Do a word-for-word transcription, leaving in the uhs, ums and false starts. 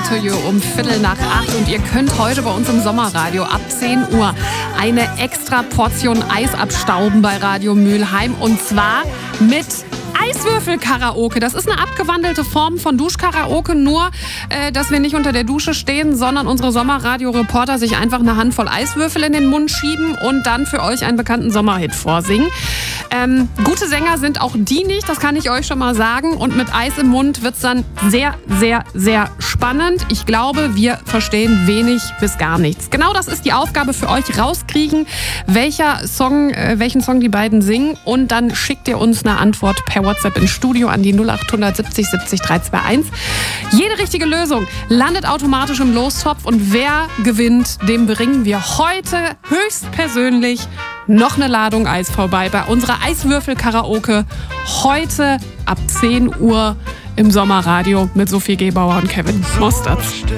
to You um Viertel nach acht und ihr könnt heute bei uns im Sommerradio ab zehn Uhr eine extra Portion Eis abstauben bei Radio Mülheim und zwar mit Eiswürfel-Karaoke. Das ist eine abgewandelte Form von Duschkaraoke, nur äh, dass wir nicht unter der Dusche stehen, sondern unsere Sommerradio-Reporter sich einfach eine Handvoll Eiswürfel in den Mund schieben und dann für euch einen bekannten Sommerhit vorsingen. Ähm, gute Sänger sind auch die nicht, das kann ich euch schon mal sagen. Und mit Eis im Mund wird's dann sehr, sehr, sehr spannend. Ich glaube, wir verstehen wenig bis gar nichts. Genau das ist die Aufgabe für euch, rauskriegen, welcher Song, äh, welchen Song die beiden singen. Und dann schickt ihr uns eine Antwort per WhatsApp ins Studio an die null acht siebzig siebzig drei zwei eins. Jede richtige Lösung landet automatisch im Lostopf und wer gewinnt, dem bringen wir heute höchstpersönlich noch eine Ladung Eis vorbei bei unserer Eiswürfel-Karaoke. Heute ab zehn Uhr im Sommerradio mit Sophie Gebauer und Kevin Mostert.